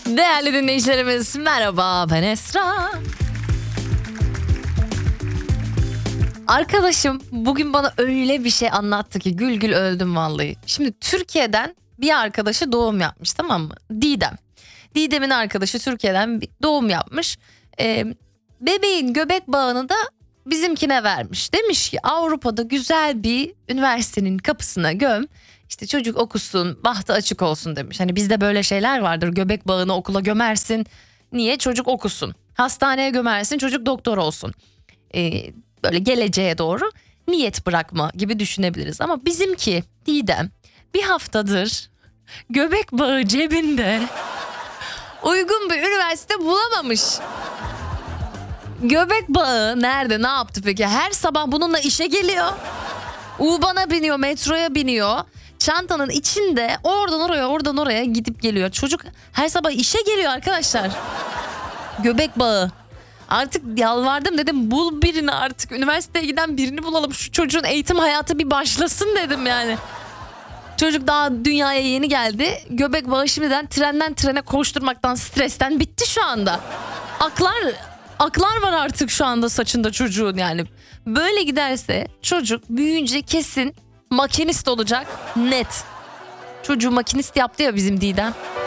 Değerli dinleyicilerimiz merhaba, ben Esra. Arkadaşım bugün bana öyle bir şey anlattı ki gül gül öldüm vallahi. Şimdi Türkiye'den bir arkadaşı doğum yapmış, tamam mı? Didem'in arkadaşı Türkiye'den bir doğum yapmış. Bebeğin göbek bağını da bizimkine vermiş. Demiş ki Avrupa'da güzel bir üniversitenin kapısına göm. İşte çocuk okusun, bahtı açık olsun demiş. Hani bizde böyle şeyler vardır. Göbek bağını okula gömersin. Niye? Çocuk okusun. Hastaneye gömersin, çocuk doktor olsun. Böyle geleceğe doğru niyet bırakma gibi düşünebiliriz. Ama bizimki Didem bir haftadır göbek bağı cebinde uygun bir üniversite bulamamış. Göbek bağı nerede, ne yaptı peki? Her sabah bununla işe geliyor. U-Bahn'a biniyor, metroya biniyor. Çantanın içinde oradan oraya oradan oraya gidip geliyor. Çocuk her sabah işe geliyor arkadaşlar. Göbek bağı. Artık yalvardım, dedim bul birini artık. Üniversiteye giden birini bulalım. Şu çocuğun eğitim hayatı bir başlasın dedim yani. Çocuk daha dünyaya yeni geldi. Göbek bağı şimdiden trenden trene koşturmaktan, stresten bitti şu anda. Aklar var artık şu anda saçında çocuğun yani. Böyle giderse çocuk büyüyünce kesin makinist olacak, net. Çocuğu makinist yaptı ya bizim Didem.